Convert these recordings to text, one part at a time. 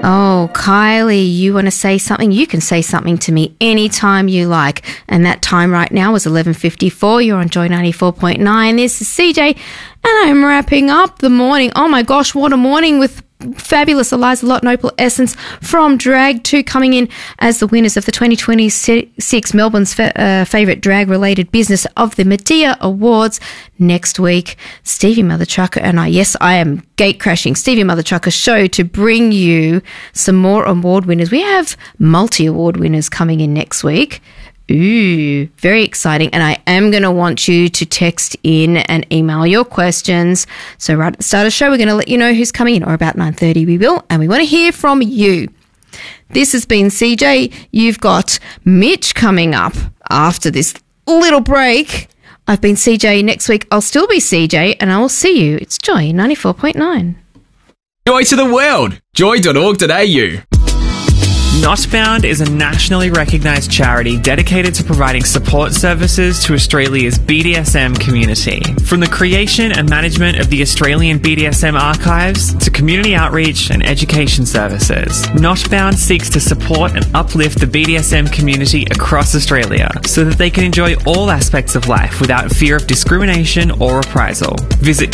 Oh, Kylie, you want to say something? You can say something to me anytime you like. And that time right now is 11:54. You're on Joy 94.9. This is CJ, and I'm wrapping up the morning. Oh my gosh, what a morning with fabulous Eliza Lott and Opal Essence from Drag 2 coming in as the winners of the 2026 Melbourne's favourite drag-related business of the Medea Awards next week. Stevie Mother Trucker and I am gate crashing Stevie Mother Trucker show to bring you some more award winners. We have multi-award winners coming in next week. Ooh, very exciting. And I am going to want you to text in and email your questions. So right at the start of the show, we're going to let you know who's coming in, or about 9:30 we will. And we want to hear from you. This has been CJ. You've got Mitch coming up after this little break. I've been CJ. Next week, I'll still be CJ, and I will see you. It's Joy 94.9. Joy to the world. Joy.org.au. Notbound is a nationally recognised charity dedicated to providing support services to Australia's BDSM community. From the creation and management of the Australian BDSM archives to community outreach and education services, Notbound seeks to support and uplift the BDSM community across Australia so that they can enjoy all aspects of life without fear of discrimination or reprisal. Visit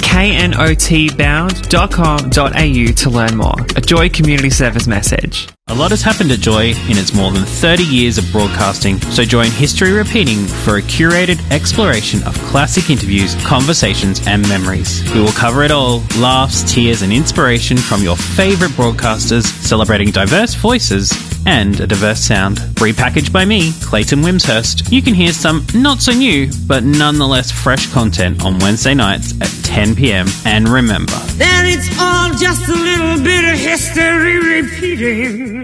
knotbound.com.au to learn more. A Joy Community Service message. A lot has happened at Joy in its more than 30 years of broadcasting, so join History Repeating for a curated exploration of classic interviews, conversations and memories. We will cover it all: laughs, tears and inspiration from your favourite broadcasters, celebrating diverse voices and a diverse sound. Repackaged by me, Clayton Wimshurst, you can hear some not so new but nonetheless fresh content on Wednesday nights at 10 p.m. And remember, then it's all just a little bit of history repeating.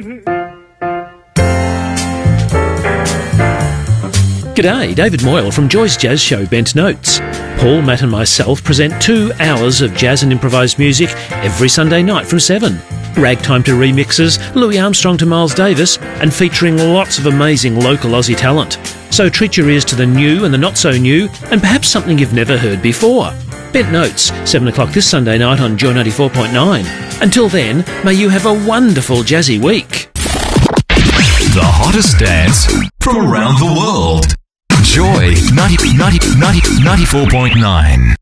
G'day, David Moyle from Joy's Jazz Show Bent Notes. Paul, Matt and myself present 2 hours of jazz and improvised music every Sunday night from 7. Ragtime to remixes, Louis Armstrong to Miles Davis, and featuring lots of amazing local Aussie talent. So treat your ears to the new and the not so new, and perhaps something you've never heard before. Bent Notes, 7 o'clock this Sunday night on Joy 94.9. Until then, may you have a wonderful jazzy week. The hottest dance from around the world. Joy 94.9.